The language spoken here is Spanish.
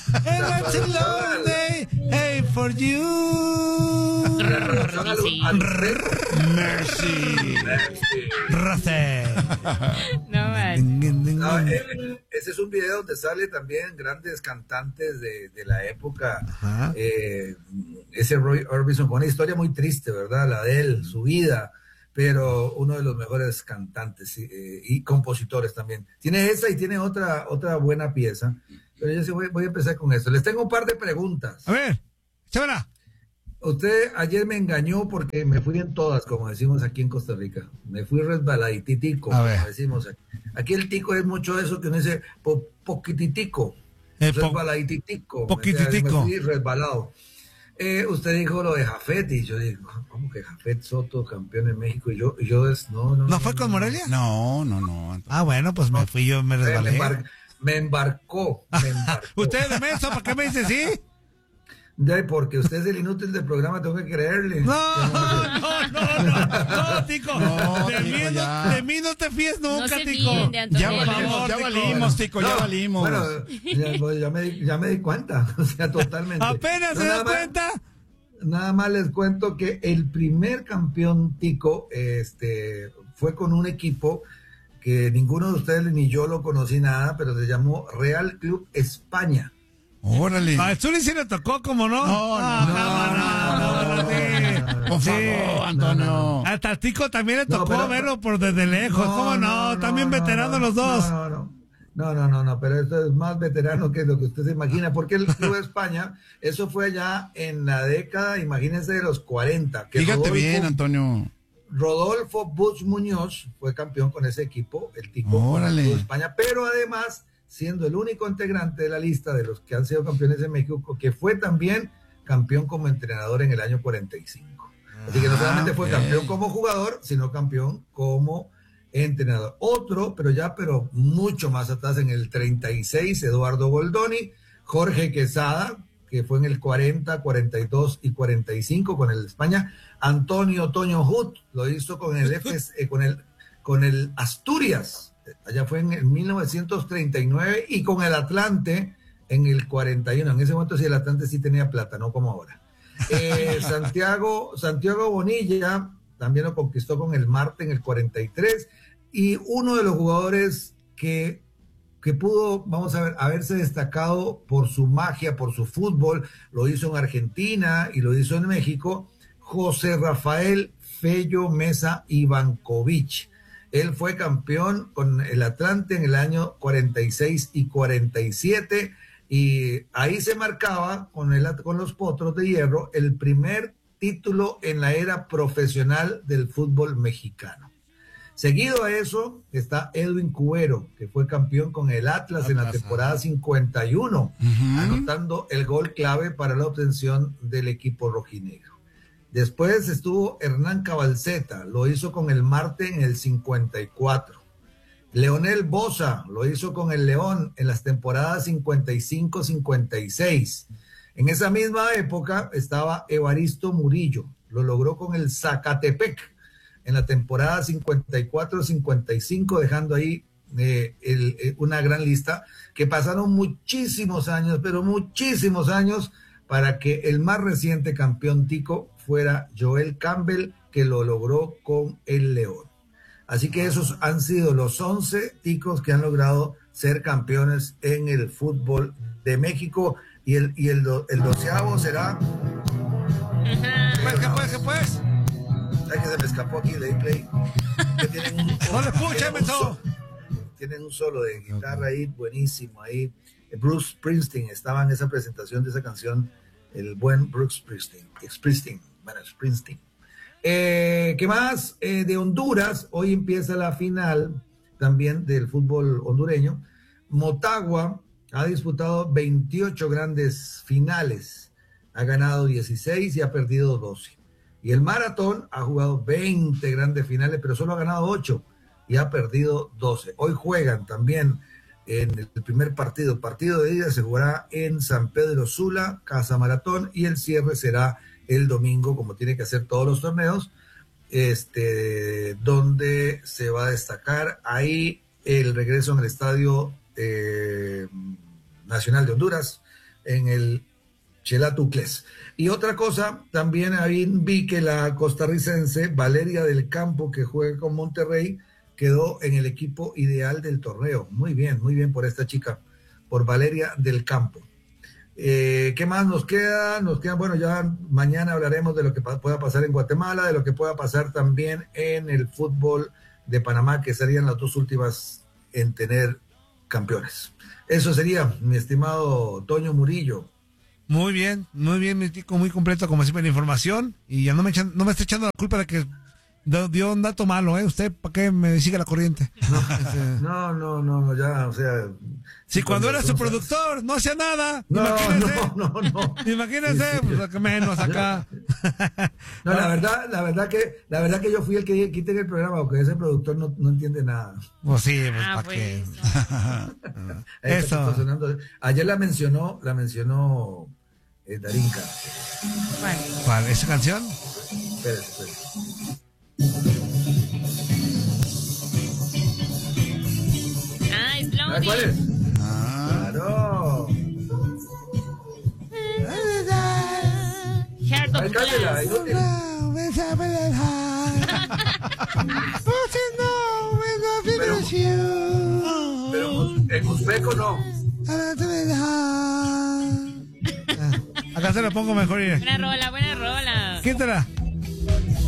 And it's a long day, hey, for you. Mercy. No, man. No, ese es un video donde sale también grandes cantantes de la época. Ese Roy Orbison con una historia muy triste, ¿verdad? La de él, su vida, pero uno de los mejores cantantes y compositores también. Tiene esa y tiene otra buena pieza. Pero yo sí voy a empezar con esto. Les tengo un par de preguntas. A ver, chávala. Usted ayer me engañó porque me fui en todas, como decimos aquí en Costa Rica. Me fui resbaladitico, como decimos aquí. Aquí el tico es mucho eso que uno dice poquititico, resbaladitico. Poquititico. Me fui resbalado. Usted dijo lo de Jafet y yo digo, ¿cómo que Jafet Soto, campeón en México? Y yo ¿No fue con Morelia? No. Ah, bueno, pues me fui yo, me resbalé. Me embarcó. ¿Usted de menso? ¿Para qué me dice sí? Ya, porque usted es el inútil del programa, tengo que creerle. No, Tico. De mí no te fíes nunca, Tico. Ya valimos, Tico, ya valimos. Bueno, ya me di cuenta, o sea, totalmente. ¿Apenas se da cuenta? Nada más les cuento que el primer campeón Tico fue con un equipo que ninguno de ustedes ni yo lo conocí nada, pero se llamó Real Club España. Órale. A Zuli sí le tocó, ¿cómo no? No. Por favor, Antonio. Hasta Tico también le tocó verlo por desde lejos. ¿Cómo no? También veteranos los dos. No, pero esto es más veterano que lo que usted se imagina, porque el Club de España, eso fue allá en la década, imagínense, de los 40. Fíjate bien, Antonio. Rodolfo Butch Muñoz fue campeón con ese equipo, el Tico, con el Club de España, pero además siendo el único integrante de la lista de los que han sido campeones de México, que fue también campeón como entrenador en el año 45. Así que no solamente fue campeón como jugador, sino campeón como entrenador. Otro, pero mucho más atrás, en el 36, Eduardo Goldoni, Jorge Quesada, que fue en el 40, 42 y 45 con el España, Antonio Toño Hut, lo hizo con el con el Asturias, allá fue en el 1939, y con el Atlante en el 41. En ese momento sí el Atlante sí tenía plata, no como ahora. Santiago Bonilla también lo conquistó con el Marte en el 43, y uno de los jugadores que pudo, vamos a ver, haberse destacado por su magia, por su fútbol, lo hizo en Argentina y lo hizo en México, José Rafael Fello Mesa Ivankovic. Él fue campeón con el Atlante en el año 46 y 47, y ahí se marcaba con los Potros de Hierro el primer título en la era profesional del fútbol mexicano. Seguido a eso está Edwin Cubero, que fue campeón con el Atlas en la temporada 51, anotando el gol clave para la obtención del equipo rojinegro. Después estuvo Hernán Cabalceta, lo hizo con el Marte en el 54. Leonel Boza lo hizo con el León en las temporadas 55-56. En esa misma época estaba Evaristo Murillo, lo logró con el Zacatepec en la temporada 54-55, dejando ahí una gran lista, que pasaron muchísimos años, pero muchísimos años, para que el más reciente campeón tico fuera Joel Campbell, que lo logró con el León. Así que esos han sido los 11 ticos que han logrado ser campeones en el fútbol de México, y el 12avo será... ¿Qué pues? Ay, que se me escapó aquí de play. Que tienen tienen un solo de guitarra ahí buenísimo ahí. Bruce Springsteen estaba en esa presentación de esa canción, el buen Bruce Springsteen. ¿Qué más? De Honduras, hoy empieza la final también del fútbol hondureño. Motagua ha disputado 28 grandes finales, ha ganado 16 y ha perdido 12. Y el Maratón ha jugado 20 grandes finales, pero solo ha ganado 8 y ha perdido 12. Hoy juegan también en el primer partido de ida, se jugará en San Pedro Sula, Casa Maratón, y el cierre será el domingo, como tiene que hacer todos los torneos, donde se va a destacar ahí el regreso en el Estadio Nacional de Honduras, en el Chelatucles. Y otra cosa, también ahí vi que la costarricense Valeria del Campo, que juega con Monterrey, quedó en el equipo ideal del torneo. Muy bien por esta chica, por Valeria del Campo. ¿Qué más nos queda? Bueno, ya mañana hablaremos de lo que pueda pasar en Guatemala, de lo que pueda pasar también en el fútbol de Panamá, que serían las dos últimas en tener campeones. Eso sería, mi estimado Toño Murillo. Muy bien, mi tico, muy completo como siempre la información, y ya no me está echando la culpa de que dio un dato malo, ¿Usted para qué me sigue la corriente? No, ya, o sea... Si cuando era su productor no hacía nada, no. Imagínese, pues que menos acá. No, la verdad que yo fui el que quité el programa, porque ese productor no entiende nada. Pues sí, pues para qué. Eso. Ayer la mencionó Darinka. ¿Cuál? ¿Esa canción? Espérate. ¿Cuál es? Claro. Heart of Glass. Pero en uzbeco no. Acá se la pongo mejor. Buena rola. Quítala.